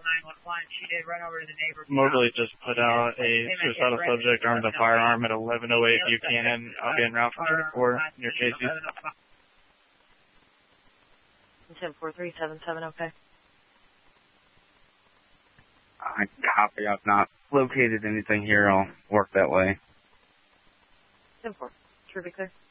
Moberly just put out a suicidal subject armed with a firearm at 1108 Buchanan. I'll be en route for 34 near Casey. 10-4-3-7-7, okay. I copy. I've not located anything here. I'll work that way. 10-4. True, be clear.